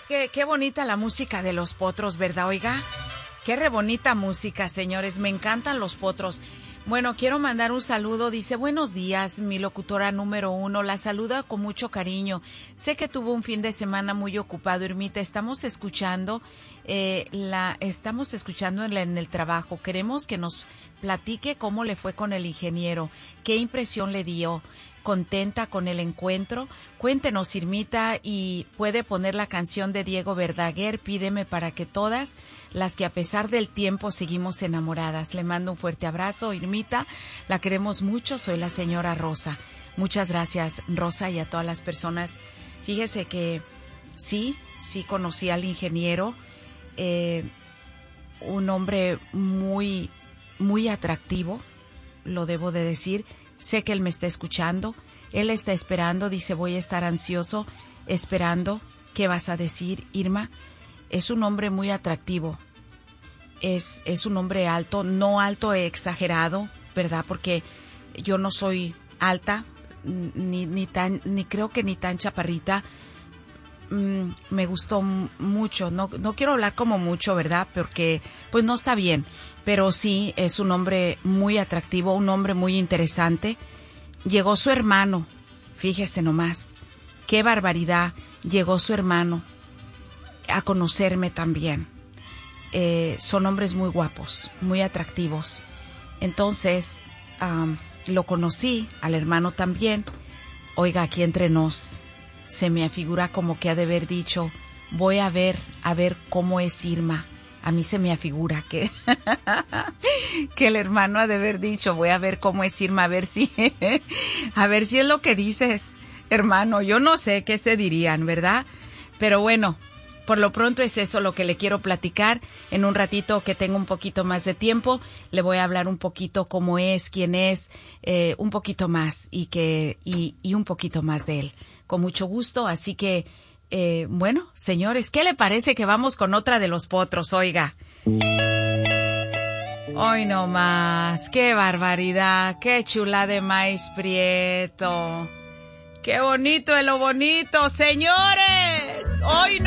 Es que qué bonita la música de los potros, ¿verdad, oiga? Qué re bonita música, señores. Me encantan los potros. Bueno, quiero mandar un saludo. Dice, buenos días, mi locutora número 1. La saluda con mucho cariño. Sé que tuvo un fin de semana muy ocupado, Irmita. Estamos escuchando en el trabajo. Queremos que nos platique cómo le fue con el ingeniero. ¿Qué impresión le dio? ¿Contenta con el encuentro? Cuéntenos, Irmita, y puede poner la canción de Diego Verdaguer, Pídeme, para que todas las que a pesar del tiempo seguimos enamoradas. Le mando un fuerte abrazo, Irmita, la queremos mucho, soy la señora Rosa. Muchas gracias, Rosa, y a todas las personas. Fíjese que sí conocí al ingeniero, un hombre muy, muy atractivo, lo debo de decir. Sé que él me está escuchando, él está esperando, dice, voy a estar ansioso, esperando. ¿Qué vas a decir, Irma? Es un hombre muy atractivo, es un hombre alto, no alto exagerado, ¿verdad? Porque yo no soy alta, ni creo que ni tan chaparrita. Me gustó mucho, no quiero hablar como mucho, ¿verdad? Porque pues no está bien, pero sí es un hombre muy atractivo, un hombre muy interesante. Llegó su hermano, fíjese nomás, qué barbaridad, llegó su hermano a conocerme también. Son hombres muy guapos, muy atractivos. Entonces, lo conocí, al hermano también. Oiga, aquí entre nos, se me afigura como que ha de haber dicho, voy a ver cómo es Irma. A mí se me afigura que el hermano ha de haber dicho, voy a ver cómo es Irma, a ver si es lo que dices, hermano. Yo no sé qué se dirían, ¿verdad? Pero bueno, por lo pronto es eso lo que le quiero platicar. En un ratito que tengo un poquito más de tiempo, le voy a hablar un poquito cómo es, quién es, un poquito más y un poquito más de él. Con mucho gusto, así que, bueno, señores, ¿qué le parece que vamos con otra de los potros, oiga? Hoy no más, qué barbaridad, qué chula de maíz prieto. Qué bonito es lo bonito, señores. Hoy no